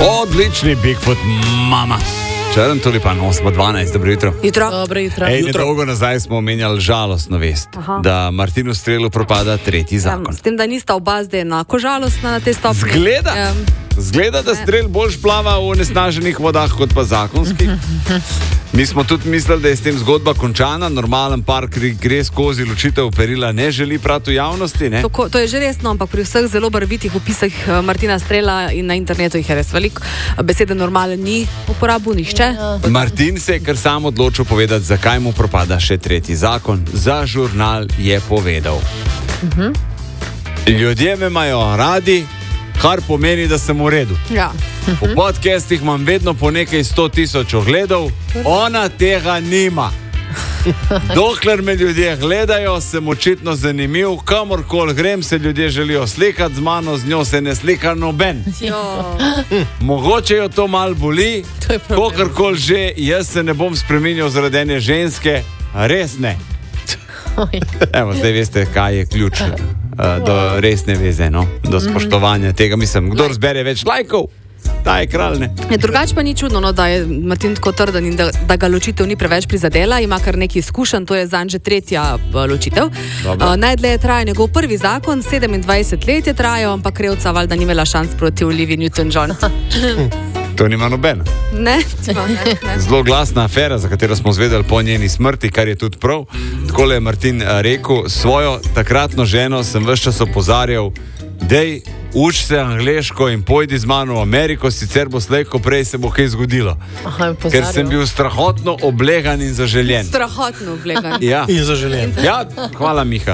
Odlični Bigfoot, mama. Črn tulipan, 8:12, dobro jutro. Dobro jutro. Dolgo nazaj smo omenjali žalostno vest, da Martinu Strelu propada tretji zakon. S tem, da nista oba zdaj enako žalostna na te stopnje. Zgleda, da Strel bolj plava v onesnaženih vodah kot pa zakonskih. Mi smo tudi mislili, da je s tem zgodba končana, normalen par gre skozi ločitev perila, ne želi prati v javnosti. Ne? To je že resno, ampak pri vseh zelo barvitih opisih Martina Strela in na internetu jih je res veliko. Besede normalen ni uporabil nihče. Martin se je kar sam odločil povedati, zakaj mu propada še tretji zakon. Za žurnal je povedal. Ljudje me imajo radi, kar pomeni, da sem v redu. Ja. V podcastih imam vedno po nekaj 100,000 ogledov, ona tega nima. Dokler me ljudje gledajo, sem očitno zanimiv, kamorkoli grem, se ljudje želijo slikati z mano, z njo se ne slika noben. Mogoče jo to mal boli, kakorkoli že, jaz se ne bom spreminjal zaradi ene ženske, res ne. Evo, zdaj veste, kaj je ključ do resne veze, no? Do spoštovanja tega. Mislim, kdor zbere več lajkov, ta je kralj, ne? Drugače pa ni čudno, no, da je Martin tako trden in da ga ločitev ni preveč prizadela, ima kar nekaj izkušenj, to je zanj že tretja ločitev. Najdlje traja njegov prvi zakon, 27 let je trajal, ampak krevca valjda ni imela šans proti Olivia Newton-John. To nima nobena. Ne. Zelo glasna afera, za katero smo zvedeli po njeni smrti, kar je tudi prav. Takole je Martin rekel, svojo takratno ženo sem ves čas opozarjal, dej, uč se angleško in pojdi z mano v Ameriko, sicer bo slej, ko prej se bo kaj zgodilo. Ker sem bil strahotno oblegan in zaželjen. Strahotno oblegan. Ja. In zaželjen. Ja, hvala, Miha.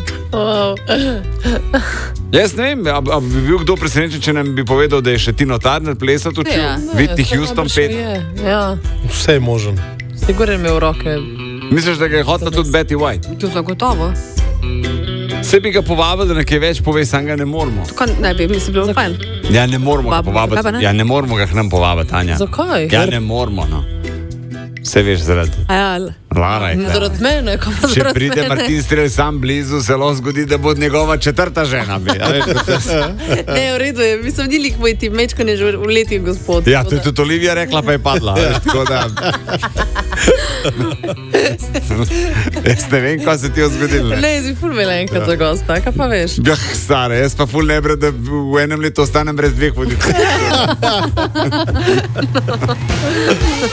Jaz ne vem, a bi bil kdo presenečen, če nam bi povedal, da je še Tino Turner plesal tu čil? Whitney Houston pet? Ja. Vse je možen. Sigurno je imel roke. Misliš, da ga je hotela tudi Betty White? To zagotovo. Se bi ga povabil, da nekaj več pove, sam ga ne moramo. Ne bi, mislim, bilo fajn. Ja, ne moramo ga povabiti. Ja, ne moramo ga k nam povabiti, Anja. Zakaj? Ja, ne moramo, no. Vse veš zaradi. Lara je. Zaradi mene, ko pa zaradi mene. Če pride Martin Strel sam blizu, se lahko zgodi, da bo njegova četrta žena. Ne, v redu je, mislim, ni lik moj tim, mečko ne že v leti gospod. Ja, to je tudi Olivia rekla, pa je padla. Tako da... Jaz ne vem, kaj se ti je zgodilo. Ne, jaz bi ful imela enkrat za gosta, kaj pa veš? Ja, stara, jaz pa ful ne bre, da v enem letu ostanem brez dveh voditeljev.